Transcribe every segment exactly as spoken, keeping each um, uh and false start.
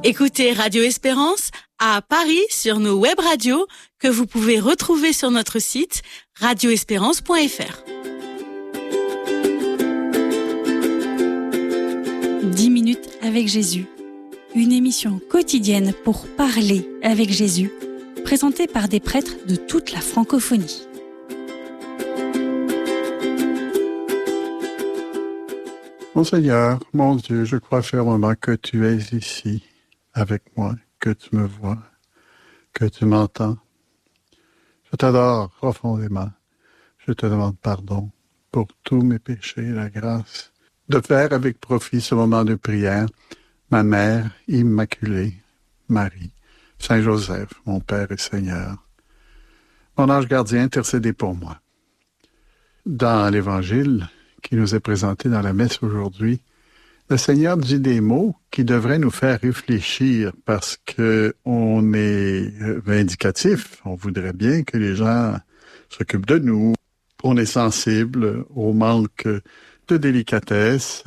Écoutez Radio Espérance à Paris sur nos web radios que vous pouvez retrouver sur notre site radio espérance point f r. dix minutes avec Jésus. Une émission quotidienne pour parler avec Jésus, présentée par des prêtres de toute la francophonie. Mon Seigneur, mon Dieu, je crois fermement que tu es ici avec moi, que tu me vois, que tu m'entends. Je t'adore profondément. Je te demande pardon pour tous mes péchés, la grâce de faire avec profit ce moment de prière. Ma mère immaculée, Marie, Saint Joseph, mon Père et Seigneur. Mon ange gardien, intercédez pour moi. Dans l'Évangile qui nous est présenté dans la messe aujourd'hui, le Seigneur dit des mots qui devraient nous faire réfléchir parce que on est vindicatif. On voudrait bien que les gens s'occupent de nous. On est sensible au manque de délicatesse.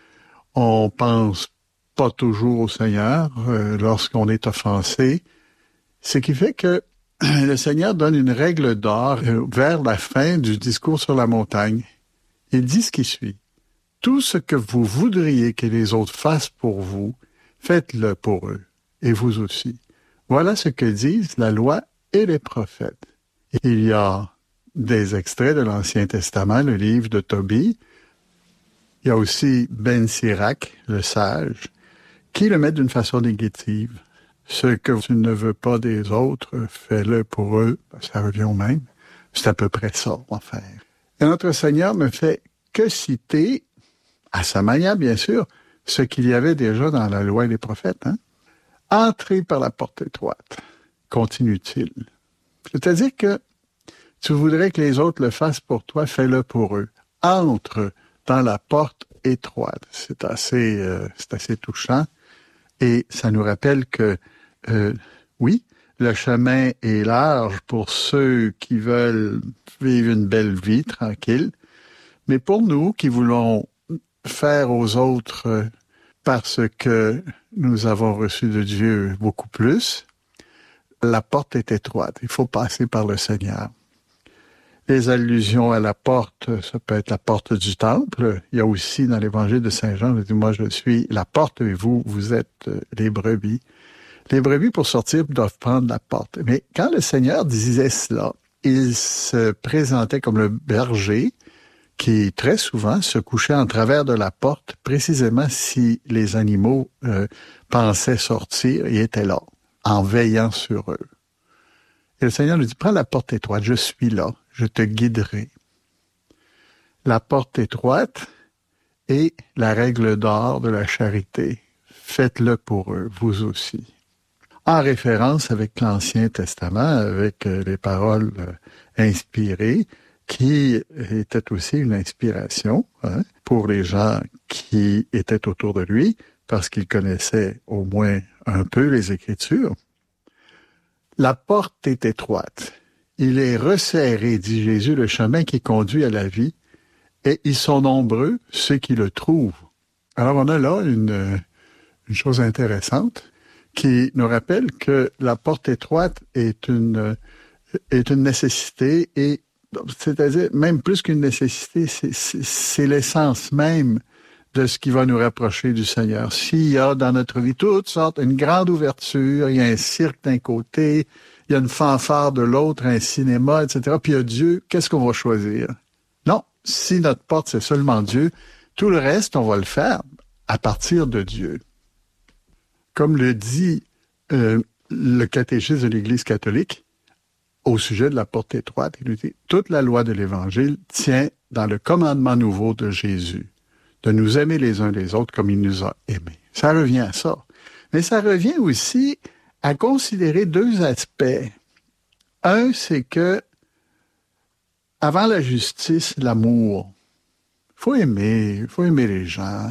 On pense pas toujours au Seigneur euh, lorsqu'on est offensé. Ce qui fait que le Seigneur donne une règle d'or euh, vers la fin du discours sur la montagne. Il dit ce qui suit. Tout ce que vous voudriez que les autres fassent pour vous, faites-le pour eux, et vous aussi. Voilà ce que disent la loi et les prophètes. Il y a des extraits de l'Ancien Testament, le livre de Tobie. Il y a aussi Ben Sirac, le sage, qui le met d'une façon négative. Ce que tu ne veux pas des autres, fais-le pour eux. Ça revient au même. C'est à peu près ça, on va faire. Et notre Seigneur ne fait que citer, à sa manière bien sûr, ce qu'il y avait déjà dans la loi et les prophètes. Hein? Entrez par la porte étroite, continue-t-il. C'est-à-dire que tu voudrais que les autres le fassent pour toi, fais-le pour eux. Entre dans la porte étroite. C'est assez, euh, c'est assez touchant. Et ça nous rappelle que, euh, oui, le chemin est large pour ceux qui veulent vivre une belle vie tranquille, mais pour nous qui voulons faire aux autres parce que nous avons reçu de Dieu beaucoup plus, la porte est étroite. Il faut passer par le Seigneur. Les allusions à la porte, ça peut être la porte du temple. Il y a aussi dans l'Évangile de Saint Jean, il dit, moi je suis la porte et vous, vous êtes les brebis. Les brebis, pour sortir, doivent prendre la porte. Mais quand le Seigneur disait cela, il se présentait comme le berger qui, très souvent, se couchait en travers de la porte, précisément si les animaux euh, pensaient sortir et étaient là, en veillant sur eux. Et le Seigneur nous dit, prends la porte étroite, je suis là, je te guiderai. La porte étroite est la règle d'or de la charité. Faites-le pour eux, vous aussi. En référence avec l'Ancien Testament, avec euh, les paroles euh, inspirées, qui étaient aussi une inspiration hein, pour les gens qui étaient autour de lui, parce qu'ils connaissaient au moins un peu les Écritures. La porte est étroite. Il est resserré, dit Jésus, le chemin qui conduit à la vie, et ils sont nombreux ceux qui le trouvent. Alors on a là une, une chose intéressante qui nous rappelle que la porte étroite est une, est une nécessité, et c'est-à-dire même plus qu'une nécessité, c'est, c'est, c'est l'essence même de ce qui va nous rapprocher du Seigneur. S'il y a dans notre vie toutes sortes, une grande ouverture, il y a un cirque d'un côté, il y a une fanfare de l'autre, un cinéma, et cetera, puis il y a Dieu, qu'est-ce qu'on va choisir? Non, si notre porte, c'est seulement Dieu, tout le reste, on va le faire à partir de Dieu. Comme le dit euh, le catéchisme de l'Église catholique, au sujet de la porte étroite, il dit « Toute la loi de l'Évangile tient dans le commandement nouveau de Jésus, de nous aimer les uns les autres comme il nous a aimés. » Ça revient à ça. Mais ça revient aussi à considérer deux aspects. Un, c'est que avant la justice, l'amour. Il faut aimer, il faut aimer les gens.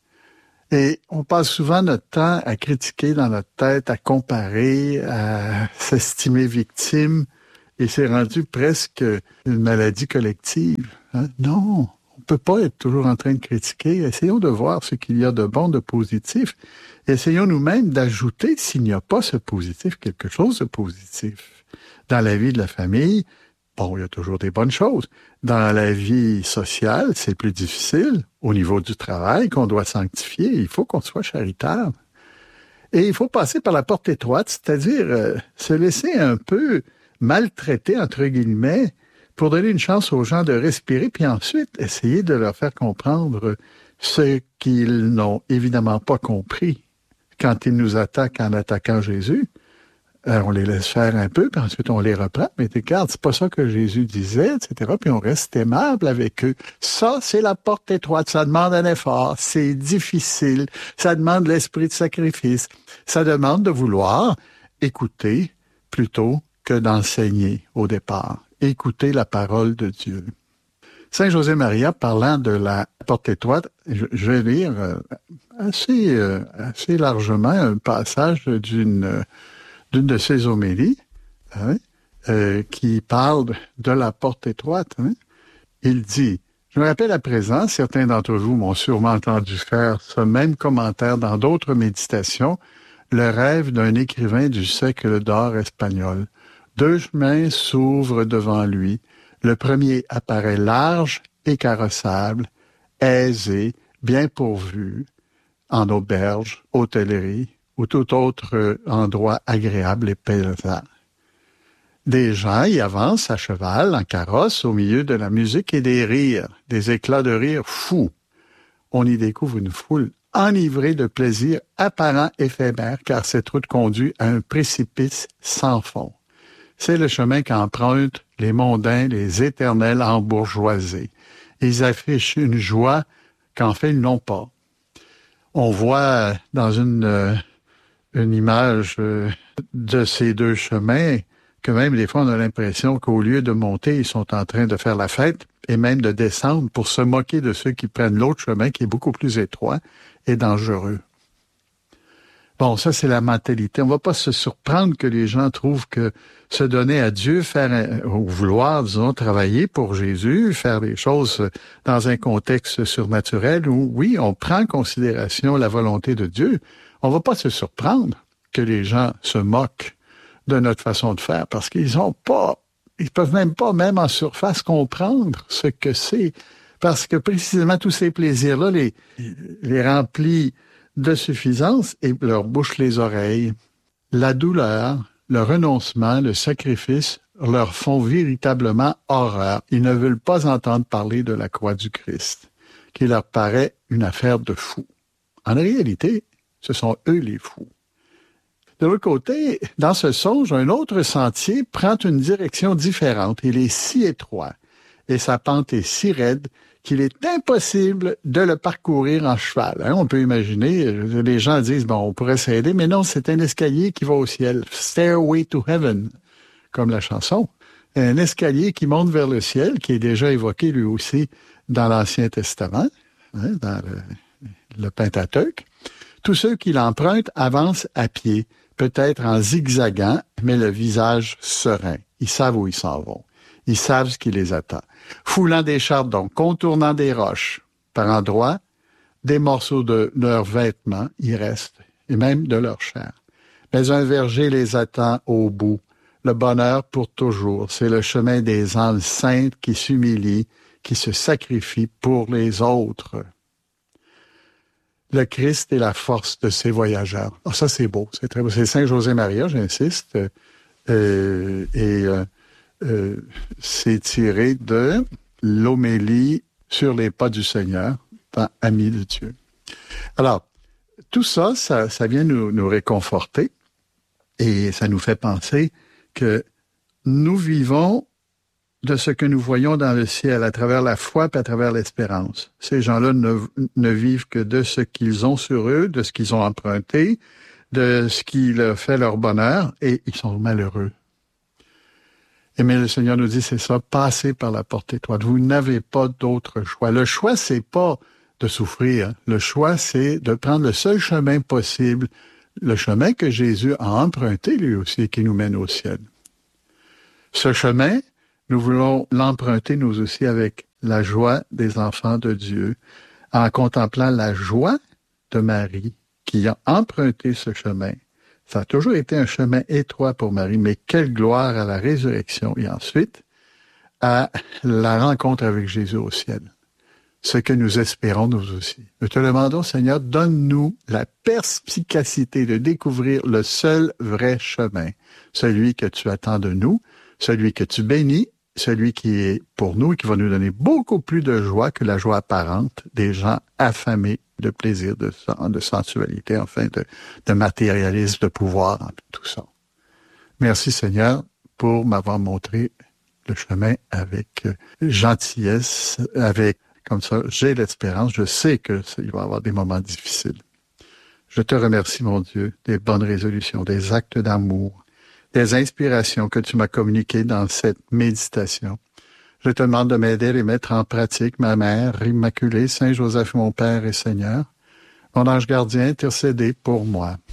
Et on passe souvent notre temps à critiquer dans notre tête, à comparer, à s'estimer victime, et c'est rendu presque une maladie collective. Hein? Non, on ne peut pas être toujours en train de critiquer. Essayons de voir ce qu'il y a de bon, de positif. Essayons nous-mêmes d'ajouter, s'il n'y a pas ce positif, quelque chose de positif. Dans la vie de la famille, bon, il y a toujours des bonnes choses. Dans la vie sociale, c'est plus difficile. Au niveau du travail qu'on doit sanctifier, il faut qu'on soit charitable. Et il faut passer par la porte étroite, c'est-à-dire euh, se laisser un peu maltraiter, entre guillemets, pour donner une chance aux gens de respirer, puis ensuite essayer de leur faire comprendre ce qu'ils n'ont évidemment pas compris quand ils nous attaquent en attaquant Jésus. Alors, on les laisse faire un peu, puis ensuite on les reprend. Mais regarde, c'est pas ça que Jésus disait, et cetera. Puis on reste aimable avec eux. Ça, c'est la porte étroite. Ça demande un effort. C'est difficile. Ça demande l'esprit de sacrifice. Ça demande de vouloir écouter plutôt que d'enseigner au départ. Écouter la parole de Dieu. Saint José Maria, parlant de la porte étroite, je, je vais lire euh, assez, euh, assez largement un passage d'une, euh, d'une de ses homélies hein, euh, qui parle de la porte étroite. Hein. Il dit, je me rappelle à présent, certains d'entre vous m'ont sûrement entendu faire ce même commentaire dans d'autres méditations, le rêve d'un écrivain du siècle d'or espagnol. Deux chemins s'ouvrent devant lui. Le premier apparaît large et carrossable, aisé, bien pourvu, en auberge, hôtellerie ou tout autre endroit agréable et plaisant. Des gens y avancent à cheval, en carrosse, au milieu de la musique et des rires, des éclats de rire fous. On y découvre une foule enivrée de plaisir apparent éphémère, car cette route conduit à un précipice sans fond. C'est le chemin qu'empruntent les mondains, les éternels embourgeoisés. Ils affichent une joie qu'en fait ils n'ont pas. On voit dans une, euh, une image euh, de ces deux chemins que même des fois on a l'impression qu'au lieu de monter, ils sont en train de faire la fête et même de descendre pour se moquer de ceux qui prennent l'autre chemin qui est beaucoup plus étroit et dangereux. Bon, ça, c'est la mentalité. On ne va pas se surprendre que les gens trouvent que se donner à Dieu, faire un, ou vouloir, disons, travailler pour Jésus, faire des choses dans un contexte surnaturel où, oui, on prend en considération la volonté de Dieu. On ne va pas se surprendre que les gens se moquent de notre façon de faire parce qu'ils ont pas, ils peuvent même pas, même en surface, comprendre ce que c'est. Parce que précisément tous ces plaisirs-là les, les remplissent de suffisance et leur bouche les oreilles. La douleur, le renoncement, le sacrifice leur font véritablement horreur. Ils ne veulent pas entendre parler de la croix du Christ, qui leur paraît une affaire de fous. En réalité, ce sont eux les fous. De l'autre côté, dans ce songe, un autre sentier prend une direction différente. Il est si étroit et sa pente est si raide qu'il est impossible de le parcourir en cheval. Hein, on peut imaginer, les gens disent, bon, on pourrait s'aider, mais non, c'est un escalier qui va au ciel. Stairway to Heaven, comme la chanson. Un escalier qui monte vers le ciel, qui est déjà évoqué lui aussi dans l'Ancien Testament, hein, dans le, le Pentateuque. Tous ceux qui l'empruntent avancent à pied, peut-être en zigzagant, mais le visage serein. Ils savent où ils s'en vont. Ils savent ce qui les attend. Foulant des chardons, contournant des roches, par endroits, des morceaux de leurs vêtements y restent, et même de leur chair. Mais un verger les attend au bout. Le bonheur pour toujours, c'est le chemin des âmes saintes qui s'humilient, qui se sacrifient pour les autres. Le Christ est la force de ces voyageurs. Oh, ça, c'est beau, c'est très beau. C'est Saint José Maria, j'insiste, euh, et... Euh, Euh, c'est tiré de l'homélie sur les pas du Seigneur dans Amis de Dieu. Alors, tout ça, ça, ça vient nous, nous réconforter et ça nous fait penser que nous vivons de ce que nous voyons dans le ciel à travers la foi et à travers l'espérance. Ces gens-là ne, ne vivent que de ce qu'ils ont sur eux, de ce qu'ils ont emprunté, de ce qui leur fait leur bonheur et ils sont malheureux. Et mais le Seigneur nous dit, c'est ça, passez par la porte étroite. Vous n'avez pas d'autre choix. Le choix, c'est pas de souffrir. Le choix, c'est de prendre le seul chemin possible, le chemin que Jésus a emprunté lui aussi et qui nous mène au ciel. Ce chemin, nous voulons l'emprunter nous aussi avec la joie des enfants de Dieu en contemplant la joie de Marie qui a emprunté ce chemin. Ça a toujours été un chemin étroit pour Marie, mais quelle gloire à la résurrection et ensuite à la rencontre avec Jésus au ciel. Ce que nous espérons nous aussi. Nous te demandons, Seigneur, donne-nous la perspicacité de découvrir le seul vrai chemin, celui que tu attends de nous, celui que tu bénis, celui qui est pour nous et qui va nous donner beaucoup plus de joie que la joie apparente des gens affamés de plaisir, de, de sensualité, enfin, de, de matérialisme, de pouvoir, tout ça. Merci, Seigneur, pour m'avoir montré le chemin avec gentillesse, avec comme ça, j'ai l'espérance, je sais qu'il va y avoir des moments difficiles. Je te remercie, mon Dieu, des bonnes résolutions, des actes d'amour, des inspirations que tu m'as communiquées dans cette méditation. Je te demande de m'aider à les mettre en pratique, ma mère immaculée, Saint Joseph, mon Père et Seigneur. Mon ange gardien, intercédez pour moi.